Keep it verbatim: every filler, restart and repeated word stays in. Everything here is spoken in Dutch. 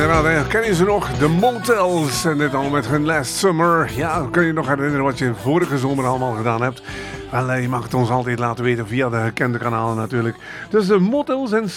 inderdaad, hè. Ken je ze nog? De Motels. En dit al met hun Last Summer. Ja, kun je nog herinneren wat je vorige zomer allemaal gedaan hebt? Wel, je mag het ons altijd laten weten via de gekende kanalen natuurlijk. Dus de Motels en